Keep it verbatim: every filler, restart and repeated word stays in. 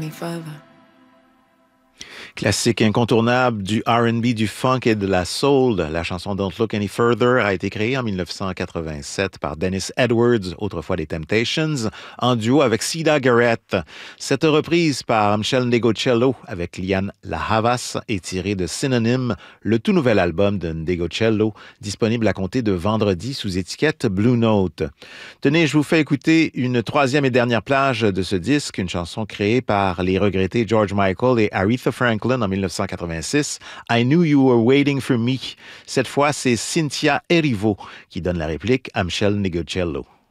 any further. Classique incontournable du R and B, du funk et de la soul, la chanson Don't Look Any Further a été créée en dix-neuf cent quatre-vingt-sept par Dennis Edwards, autrefois des Temptations, en duo avec Sida Garrett. Cette reprise par Michel Ndegeocello avec Liane La Havas est tirée de Synonym, le tout nouvel album de Ndegeocello, disponible à compter de vendredi sous étiquette Blue Note. Tenez, je vous fais écouter une troisième et dernière plage de ce disque, une chanson créée par les regrettés George Michael et Aretha Franklin en dix-neuf cent quatre-vingt-six, I Knew You Were Waiting for Me. Cette fois, c'est Cynthia Erivo qui donne la réplique à Michel Ndegeocello.